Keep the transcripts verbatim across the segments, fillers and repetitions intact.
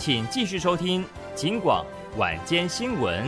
请继续收听警广晚间新闻。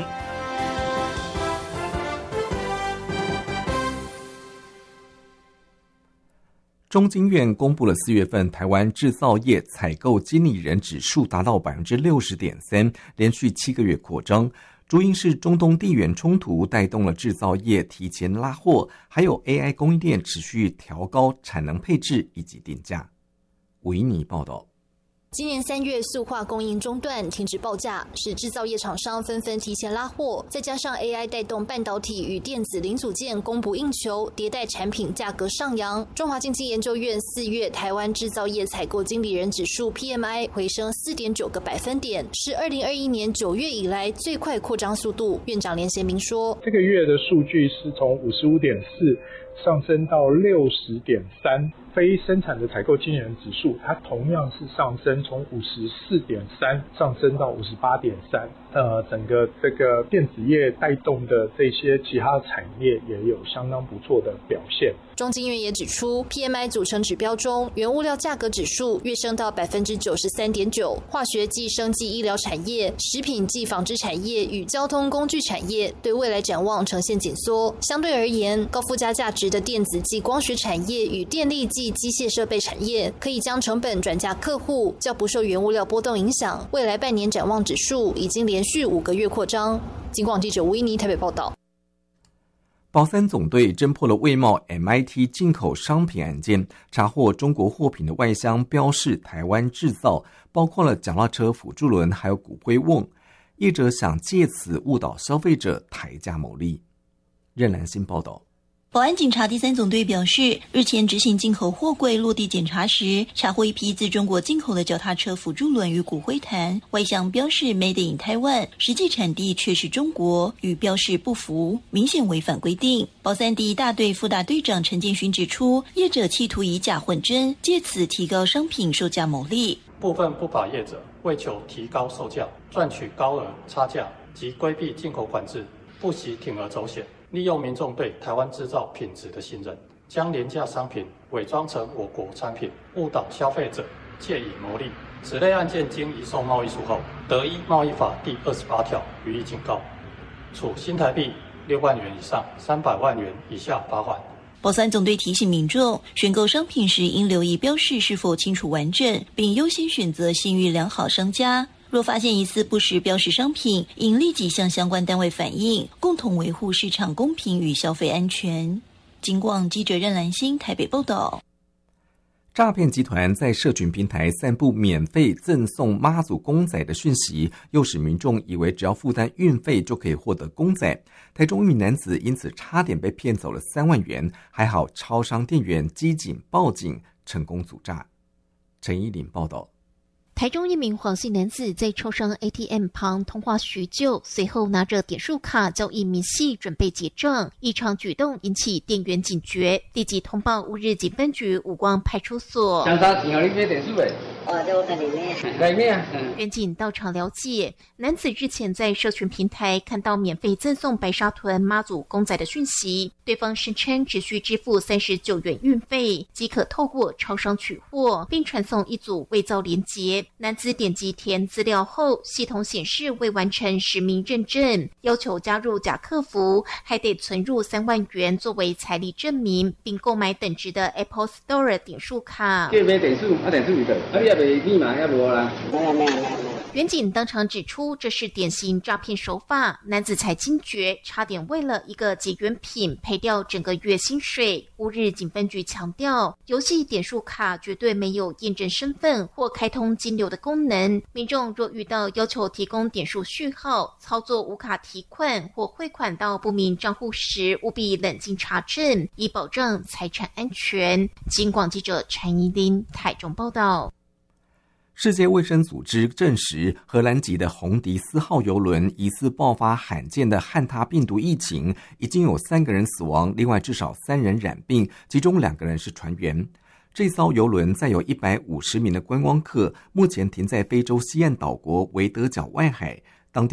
中经院公布了四月份台湾制造业采购经理人指数达到 百分之六十点三， 连续七个月扩张。主因是中东地缘冲突带动了制造业提前拉货，还有 A I 供应链持续调高产能配置以及定价。维尼报道。 今年三月，塑化供应中断，停止报价，使制造业厂商纷纷提前拉货。再加上 A I 带动半导体与电子零组件供不应求，迭代产品价格上扬。中华经济研究院四月台湾制造业采购经理人指数 P M I 回升 四点九 个百分点，是二零二一年九月以来最快扩张速度。院长连贤明说， 这个月的数据是从 五十五点四 上升到 六十点三。非生产的采购经理人指数，它同样是上升，从 五十四点三 上升到 五十八点三。呃，整个这个电子业带动的这些其他产业也有相当不错的表现。 中经院也指出 ，P M I 组成指标中，原物料价格指数跃升到 百分之九十三点九， 化学暨生技医疗产业、食品暨纺织产业与交通工具产业对未来展望呈现紧缩。相对而言，高附加价值的电子暨光学产业与电力暨机械设备产业可以将成本转嫁客户，较不受原物料波动影响。未来半年展望指数已经连续五个月扩张。警广记者吴依妮台北报道。 保三总队侦破了味贸 M I T 进口商品案件，查获中国货品的外箱标示台湾制造，包括了脚踏车辅助轮还有骨灰瓮。业者想借此误导消费者抬价牟利。任兰新报道。 保安警察第三总队表示，日前执行进口货柜落地检查时，查获一批自中国进口的脚踏车辅助轮与骨灰坛，外箱标示 Made in Taiwan， 实际产地却是中国，与标示不符，明显违反规定。保三第一大队副大队长陈建勋指出，业者企图以假混真，借此提高商品售价牟利。 部分不法业者为求提高售价，赚取高额差价及规避进口管制，不惜铤而走险，利用民众对台湾制造品质的信任，将廉价商品伪装成我国产品，误导消费者，借以牟利。此类案件经移送贸易署后，得依贸易法第二十八条予以警告，处新台币六万元以上三百万元以下罚款。 保三总队提醒民众，选购商品时应留意标示是否清楚完整，并优先选择信誉良好商家。若发现疑似不实标示商品，应立即向相关单位反映，共同维护市场公平与消费安全。警广记者任兰心台北报道。 诈骗集团在社群平台散布免费赠送妈祖公仔的讯息，诱使民众以为只要负担运费就可以获得公仔。台中一名男子因此差点被骗走了三万元，还好超商店员机警报警，成功阻诈。陈依林报道。 台中一名黄姓男子在超商 A T M 旁通话许久，随后拿着点数卡交易明细准备结账，异常举动引起店员警觉，立即通报乌日警分局五光派出所。 相差钱你买点数诶？ 哦，这我跟你买。 来买啊！ 员警到场了解，男子日前在社群平台看到免费赠送白沙屯妈祖公仔的讯息，对方声称只需支付三十九元运费即可透过超商取货，并传送一组伪造连结。男子点击填资料后，系统显示未完成实名认证，要求加入假客服，还得存入三万元作为财力证明，并购买等值的 Apple Store 点数卡。 买点数，啊点数你的，啊你也袂密码也无啦。 没有没有没有。 员警当场指出，这是典型诈骗手法，男子才惊觉，差点为了一个结缘品赔掉整个月薪水。乌日警分局强调，游戏点数卡绝对没有验证身份或开通金流的功能，民众若遇到要求提供点数序号、操作无卡提款或汇款到不明账户时，务必冷静查证，以保障财产安全。警广记者陈怡琳台中报道。 世界卫生组织证实，荷兰籍的红迪斯号邮轮疑似爆发罕见的汉他病毒疫情，已经有三个人死亡，另外至少三人染病，其中两个人是船员。这艘邮轮载有一百五十名的观光客，目前停在非洲西岸岛国维德角外海，